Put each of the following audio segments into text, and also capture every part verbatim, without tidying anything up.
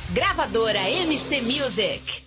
Gravadora M C Music.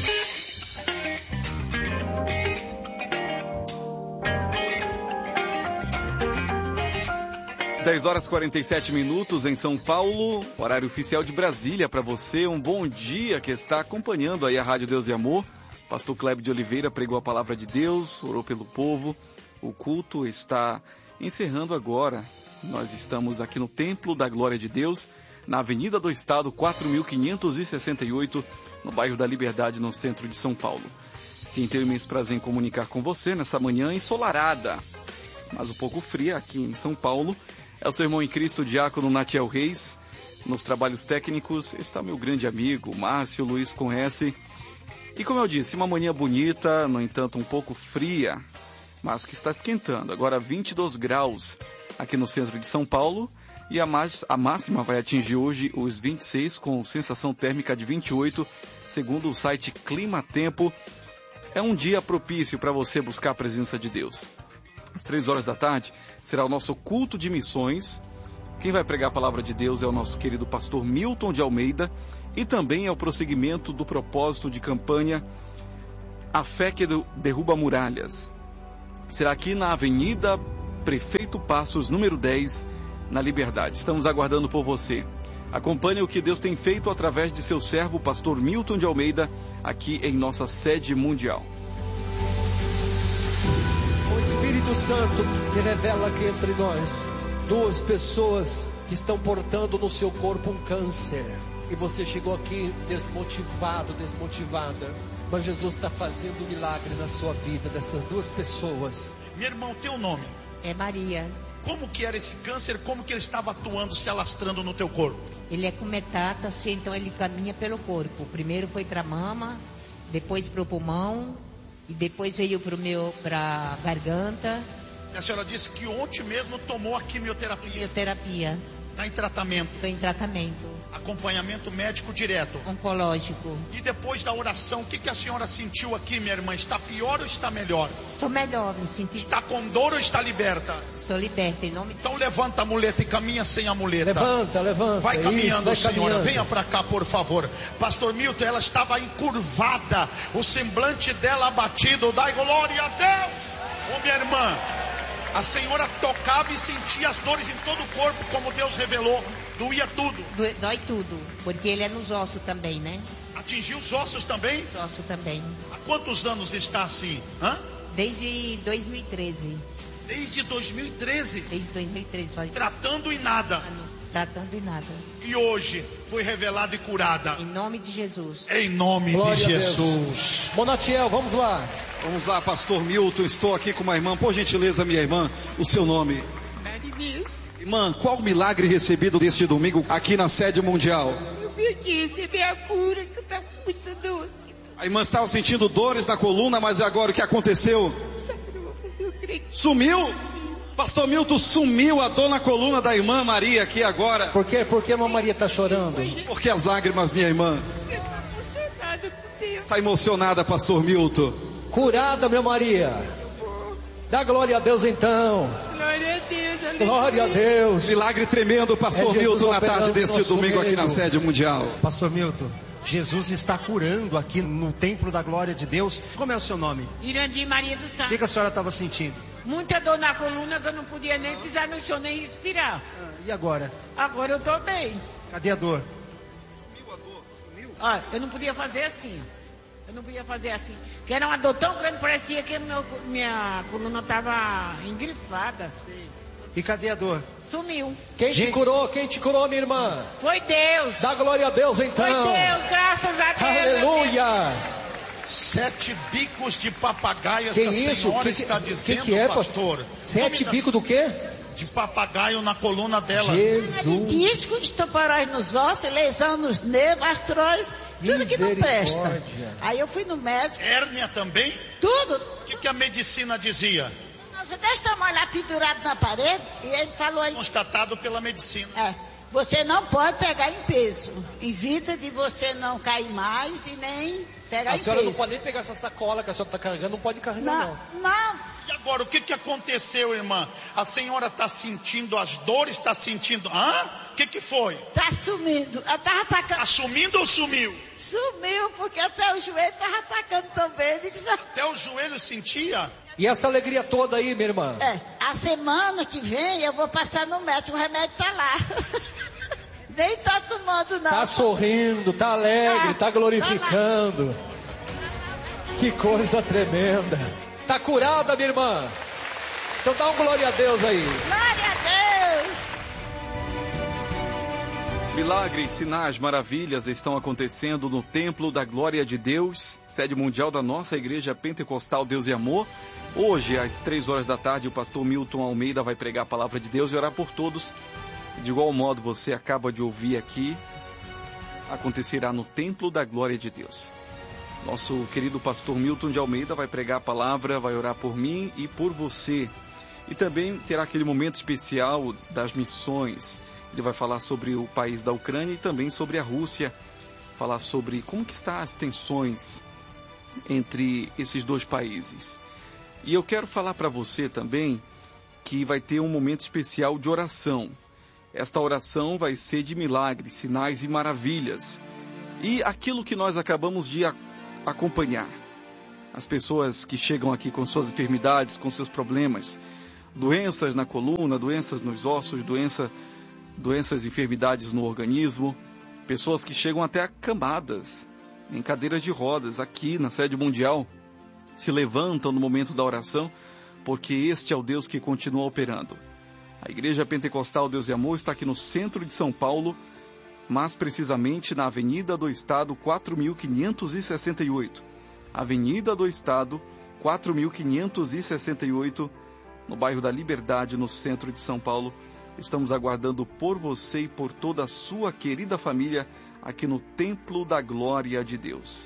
dez horas e quarenta e sete minutos em São Paulo, horário oficial de Brasília para você. Um bom dia que está acompanhando aí a Rádio Deus e Amor. Pastor Cleber de Oliveira pregou a palavra de Deus, orou pelo povo. O culto está encerrando agora. Nós estamos aqui no Templo da Glória de Deus, na Avenida do Estado, quatro mil quinhentos e sessenta e oito, no bairro da Liberdade, no centro de São Paulo. Quem tem o imenso prazer em comunicar com você nessa manhã ensolarada, mas um pouco fria aqui em São Paulo, é o seu irmão em Cristo, diácono Natiel Reis. Nos trabalhos técnicos está meu grande amigo, Márcio Luiz com S. E como eu disse, uma manhã bonita, no entanto um pouco fria, mas que está esquentando. Agora vinte e dois graus aqui no centro de São Paulo. E a, a máxima vai atingir hoje os vinte e seis, com sensação térmica de vinte e oito, segundo o site Clima Tempo. É um dia propício para você buscar a presença de Deus. Às três horas da tarde será o nosso culto de missões. Quem vai pregar a palavra de Deus é o nosso querido pastor Milton de Almeida, e também é o prosseguimento do propósito de campanha A Fé que Derruba Muralhas. Será aqui na Avenida Prefeito Passos, número dez, na Liberdade. Estamos aguardando por você. Acompanhe o que Deus tem feito através de seu servo, pastor Milton de Almeida, aqui em nossa sede mundial. O Espírito Santo que revela aqui entre nós duas pessoas que estão portando no seu corpo um câncer. E você chegou aqui desmotivado, desmotivada. Mas Jesus está fazendo um milagre na sua vida, dessas duas pessoas. Meu irmão, teu nome? É Maria. Como que era esse câncer? Como que ele estava atuando, se alastrando no teu corpo? Ele é com metástase, então ele caminha pelo corpo. Primeiro foi para a mama, depois para o pulmão, e depois veio para a garganta. E a senhora disse que ontem mesmo tomou a quimioterapia. Quimioterapia. Está em tratamento. Estou em tratamento. Acompanhamento médico direto. Oncológico. E depois da oração, o que, que a senhora sentiu aqui, minha irmã? Está pior ou está melhor? Estou melhor, me senti. Está com dor ou está liberta? Estou liberta, em nome de... Então levanta a muleta e caminha sem a muleta. Levanta, levanta. Vai caminhando, isso, vai senhora. caminhando. Venha para cá, por favor. Pastor Milton, ela estava encurvada. O semblante dela abatido. Dai glória a Deus. Ô, minha irmã, a senhora tocava e sentia as dores em todo o corpo, como Deus revelou. Doía tudo. Do, dói tudo, porque ele é nos ossos também, né? Atingiu os ossos também? Os ossos também. Há quantos anos está assim? Hã? Desde dois mil e treze. Desde dois mil e treze? Desde dois mil e treze. Faz... Tratando e nada. Tratando e nada. E hoje foi revelada e curada. Em nome de Jesus. Em nome Glória de Jesus. Bonatiel, vamos lá. Vamos lá, pastor Milton. Estou aqui com uma irmã. Por gentileza, minha irmã, o seu nome? Marinês. Irmã, qual o milagre recebido deste domingo aqui na sede mundial? Eu vim aqui receber a cura, que eu estava com muita dor. A irmã estava sentindo dores na coluna, mas agora o que aconteceu? Sarou, eu creio que... Sumiu? Pastor Milton, sumiu a dor na coluna da irmã Maria aqui agora. Por quê? Por que a irmã Maria está chorando? Por que as lágrimas, minha irmã? Eu estou emocionada com Deus. Está emocionada, pastor Milton? Curada, minha Maria. Dá glória a Deus então. Glória a Deus, aleluia. Glória a Deus. Milagre tremendo, pastor É Milton, na tarde operando deste nosso domingo aqui meio. na sede mundial. Pastor Milton, Jesus está curando aqui no Templo da Glória de Deus. Como é o seu nome? Irandir Maria do O Santo. que, que a senhora estava sentindo? Muita dor na coluna que eu não podia nem pisar no chão, nem respirar. Ah, e agora? Agora eu estou bem. Cadê a dor? Ó, eu não podia fazer assim. Eu não podia fazer assim. Que era uma dor tão grande, parecia que meu, minha coluna estava engrifada. E cadê a dor? Sumiu. Quem te Gente. curou? Quem te curou, minha irmã? Foi Deus. Dá glória a Deus então. Foi Deus, graças a Deus. Aleluia. Sete bicos de papagaio, esta Que isso? senhora Que que- está que dizendo, que é, pastor. pastor? Sete Nome bicos do quê? de papagaio na coluna dela. Jesus. Disco, estoparóis nos ossos, lesão nos nervos, astróis, tudo que não presta. Misericórdia. Aí eu fui no médico, Hérnia também? tudo. O que, que a medicina dizia? Nossa, desse tamanho lá pendurado na parede, e ele falou aí, Constatado pela medicina. é, você não pode pegar em peso. Evita de você não cair mais e nem pegar A em senhora peso. não pode nem pegar essa sacola que a senhora está carregando, não pode carregar Não, não. não. E Agora, o que, que aconteceu, irmã? A senhora está sentindo as dores, está sentindo... Hã? O que, que foi? Tá sumindo. Eu tava atacando. Está sumindo ou sumiu? Sumiu, porque até o joelho tava atacando também. Até o joelho sentia? E essa alegria toda aí, minha irmã? É, a semana que vem eu vou passar no médico, o remédio tá lá. Nem tá tomando não. Tá sorrindo, tá alegre, é, tá glorificando. Tá que coisa tremenda. Tá curada, minha irmã? Então dá um glória a Deus aí. Glória a Deus. Milagres, sinais, maravilhas estão acontecendo no Templo da Glória de Deus, sede mundial da nossa Igreja Pentecostal Deus e Amor. Hoje, às três horas da tarde, o pastor Milton Almeida vai pregar a palavra de Deus e orar por todos. De igual modo, você acaba de ouvir aqui, acontecerá no Templo da Glória de Deus. Nosso querido pastor Milton de Almeida vai pregar a palavra, vai orar por mim e por você. E também terá aquele momento especial das missões. Ele vai falar sobre o país da Ucrânia e também sobre a Rússia. Falar sobre como que estão as tensões entre esses dois países. E eu quero falar para você também que vai ter um momento especial de oração. Esta oração vai ser de milagres, sinais e maravilhas. E aquilo que nós acabamos de acompanhar. As pessoas que chegam aqui com suas enfermidades, com seus problemas, doenças na coluna, doenças nos ossos, doença, doenças e enfermidades no organismo, pessoas que chegam até acamadas, em cadeiras de rodas, aqui na sede mundial, se levantam no momento da oração, porque este é o Deus que continua operando. A Igreja Pentecostal Deus e Amor está aqui no centro de São Paulo, mas precisamente na Avenida do Estado quatro mil quinhentos e sessenta e oito. Avenida do Estado quatro mil quinhentos e sessenta e oito, no bairro da Liberdade, no centro de São Paulo. Estamos aguardando por você e por toda a sua querida família aqui no Templo da Glória de Deus.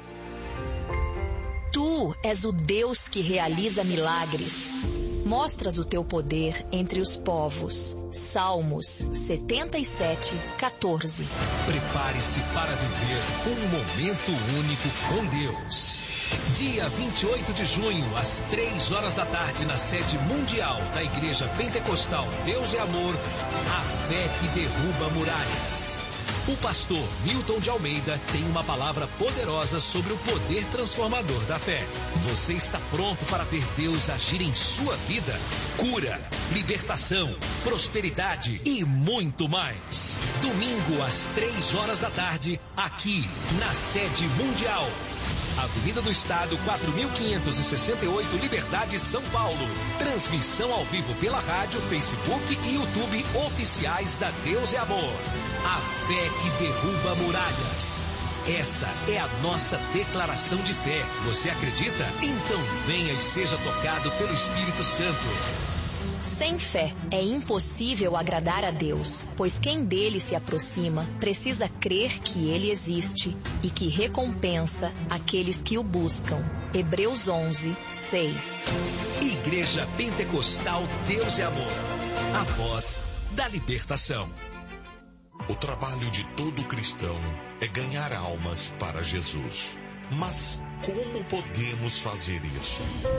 Tu és o Deus que realiza milagres. Mostras o teu poder entre os povos. Salmos setenta e sete, quatorze. Prepare-se para viver um momento único com Deus. Dia vinte e oito de junho, às três horas da tarde, na sede mundial da Igreja Pentecostal Deus e Amor, a fé que derruba muralhas. O pastor Milton de Almeida tem uma palavra poderosa sobre o poder transformador da fé. Você está pronto para ver Deus agir em sua vida? Cura, libertação, prosperidade e muito mais. Domingo às três horas da tarde, aqui na sede mundial. Avenida do Estado quatro mil quinhentos e sessenta e oito, Liberdade, São Paulo. Transmissão ao vivo pela rádio, Facebook e YouTube oficiais da Deus e Amor. A fé que derruba muralhas. Essa é a nossa declaração de fé. Você acredita? Então venha e seja tocado pelo Espírito Santo. Sem fé é impossível agradar a Deus, pois quem dele se aproxima precisa crer que ele existe e que recompensa aqueles que o buscam. Hebreus onze, seis. Igreja Pentecostal Deus e Amor, a voz da libertação. O trabalho de todo cristão é ganhar almas para Jesus. Mas como podemos fazer isso?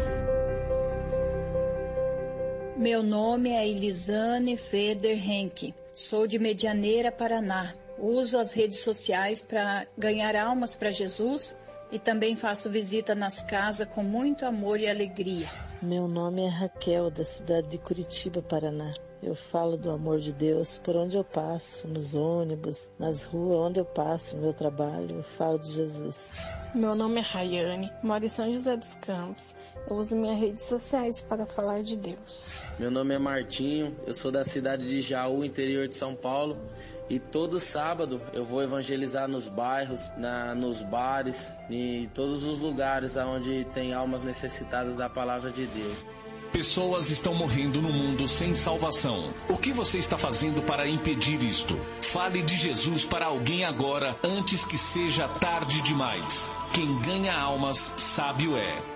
Meu nome é Elisane Feder Henke. Sou de Medianeira, Paraná. Uso as redes sociais para ganhar almas para Jesus e também faço visita nas casas com muito amor e alegria. Meu nome é Raquel, da cidade de Curitiba, Paraná. Eu falo do amor de Deus por onde eu passo, nos ônibus, nas ruas, onde eu passo, no meu trabalho, eu falo de Jesus. Meu nome é Rayane, moro em São José dos Campos. Eu uso minhas redes sociais para falar de Deus. Meu nome é Martinho, eu sou da cidade de Jaú, interior de São Paulo. E todo sábado eu vou evangelizar nos bairros, na, nos bares, em todos os lugares onde tem almas necessitadas da palavra de Deus. Pessoas estão morrendo no mundo sem salvação. O que você está fazendo para impedir isto? Fale de Jesus para alguém agora, antes que seja tarde demais. Quem ganha almas, sábio é.